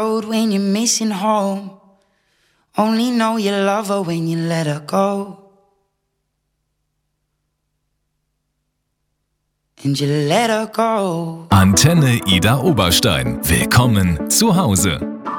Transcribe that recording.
When you're missing home, only know you love her when you let her go. And you let her go. Antenne Ida Oberstein. Willkommen zu Hause.